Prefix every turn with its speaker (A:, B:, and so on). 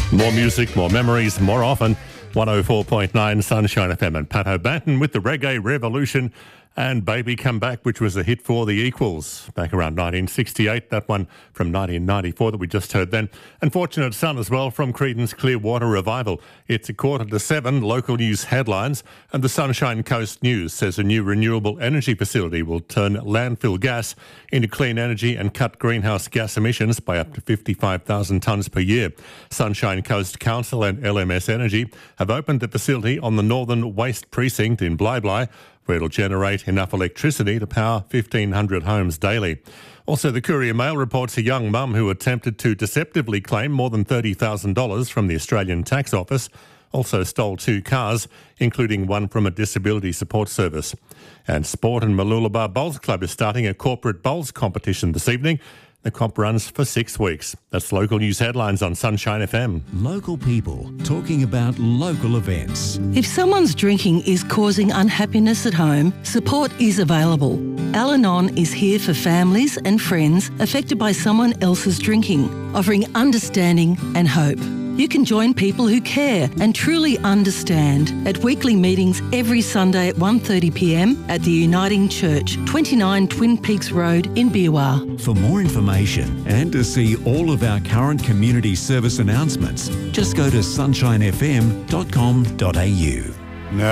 A: More music, more memories, more often. 104.9 Sunshine FM and Pat O'Banton with the Reggae Revolution and Baby Come Back, which was a hit for the Equals back around 1968. That one from 1994 that we just heard then. And Fortunate Son as well from Creedence Clearwater Revival. It's 6:45, local news headlines, and the Sunshine Coast News says a new renewable energy facility will turn landfill gas into clean energy and cut greenhouse gas emissions by up to 55,000 tonnes per year. Sunshine Coast Council and LMS Energy have opened the facility on the Northern Waste Precinct in Bly Bly, where it'll generate enough electricity to power 1,500 homes daily. Also, the Courier Mail reports a young mum who attempted to deceptively claim more than $30,000 from the Australian Tax Office also stole 2 cars, including one from a disability support service. And Sport and Mooloolaba Bowls Club is starting a corporate bowls competition this evening. The comp runs for 6 weeks. That's local news headlines on Sunshine FM.
B: Local people talking about local events.
C: If someone's drinking is causing unhappiness at home, support is available. Al-Anon is here for families and friends affected by someone else's drinking, offering understanding and hope. You can join people who care and truly understand at weekly meetings every Sunday at 1:30pm at the Uniting Church, 29 Twin Peaks Road in Beerwah.
B: For more information and to see all of our current community service announcements, just go to sunshinefm.com.au.